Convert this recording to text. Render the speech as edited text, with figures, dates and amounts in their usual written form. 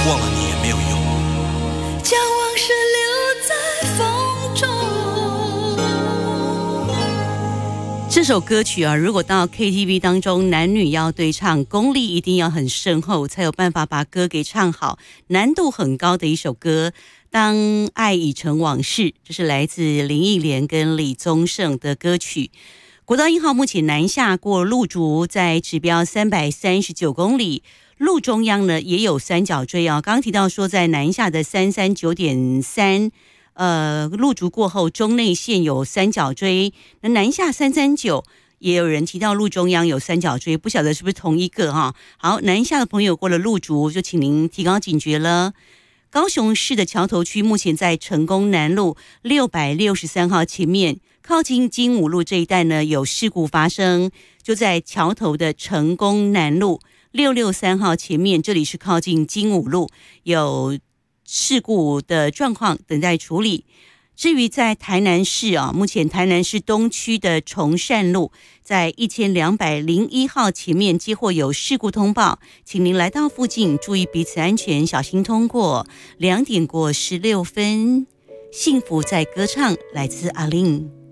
忘了你也没有用。 将往事留在风中。 这首歌曲啊，如果到 KTV 当中，男女要对唱，功力一定要很深厚，才有办法把歌给唱好，难度很高的一首歌。当爱已成往事，这是来自林忆莲跟李宗盛的歌曲。国道1号目前南下过路竹，在指标339公里。路中央呢也有三角锥啊，刚刚提到说在南下的339.3。路竹过后，中内线有三角锥，那南下339也有人提到路中央有三角锥，不晓得是不是同一个哈？好，南下的朋友过了路竹，就请您提高警觉了。高雄市的桥头区目前在成功南路663号前面，靠近金武路这一带呢有事故发生，就在桥头的成功南路663号前面，这里是靠近金武路有事故的状况等待处理。至于在台南市啊，目前台南市东区的崇善路在1201号前面接获有事故通报，请您来到附近注意彼此安全，小心通过。2点过16分，幸福在歌唱，来自阿玲。